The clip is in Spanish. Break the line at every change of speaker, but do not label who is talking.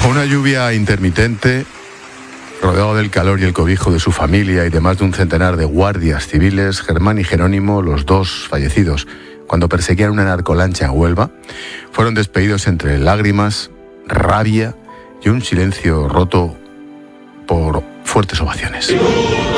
Una lluvia intermitente, rodeado del calor y el cobijo de su familia y de más de un centenar de guardias civiles, Germán y Jerónimo, los dos fallecidos cuando perseguían una narcolancha en Huelva, fueron despedidos entre lágrimas, rabia y un silencio roto por fuertes ovaciones.